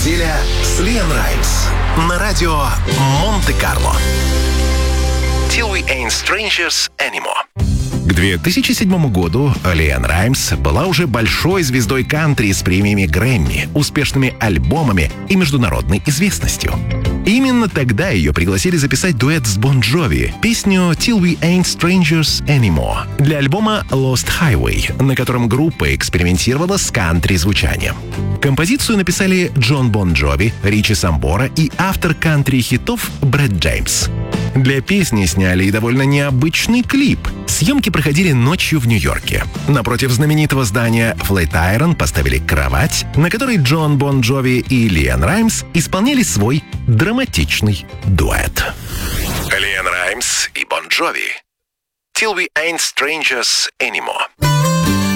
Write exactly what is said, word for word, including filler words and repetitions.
неделя с Лиам Раймс на радио Монте-Карло. Till we ain't strangers anymore. К две тысячи седьмому году Лиам Раймс была уже большой звездой кантри с премиями Грэмми, успешными альбомами и международной известностью. Именно тогда ее пригласили записать дуэт с Бон Джови, песню «Till we ain't strangers anymore» для альбома «Lost Highway», на котором группа экспериментировала с кантри-звучанием. Композицию написали Джон Бон Джови, Ричи Самбора и автор кантри-хитов Брэд Джеймс. Для песни сняли и довольно необычный клип. Съемки проходили ночью в Нью-Йорке. Напротив знаменитого здания Flatiron поставили кровать, на которой Джон Бон Джови и Лиам Раймс исполняли свой драматичный дуэт. Лиам Раймс и Бон Джови. Till we ain't strangers anymore.